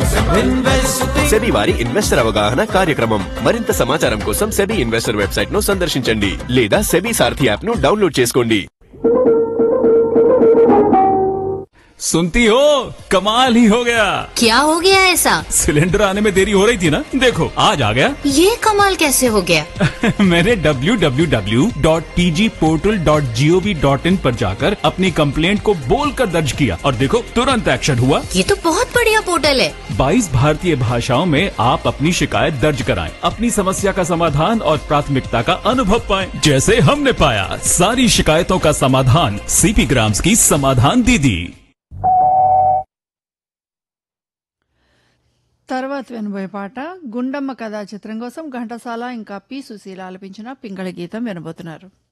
SEBI వారి investor అవగాహన కార్యక్రమం. మరింత సమాచారం కోసం సెబీ ఇన్వెస్టర్ వెబ్సైట్ ను సందర్శించండి లేదా సెబీ సారథి యాప్ ను డౌన్లోడ్ చేసుకోండి. सुनती हो, कमाल ही हो गया. क्या हो गया ऐसा? सिलेंडर आने में देरी हो रही थी ना, देखो आज आ गया. ये कमाल कैसे हो गया? मैंने www.tgportal.gov.in पर जाकर अपनी कंप्लेंट को बोलकर दर्ज किया और देखो तुरंत एक्शन हुआ. ये तो बहुत बढ़िया पोर्टल है. 22 भारतीय भाषाओं में आप अपनी शिकायत दर्ज कराएं, अपनी समस्या का समाधान और प्राथमिकता का अनुभव पाएं, जैसे हमने पाया. सारी शिकायतों का समाधान सीपी ग्राम्स की समाधान दीदी. తర్వాత వినబోయే పాట గుండమ్మ కథా చిత్రం కోసం ఘంటసాల ఇంకా పి సుశీల ఆలపించిన పింగళి గీతం వినబోతున్నారు.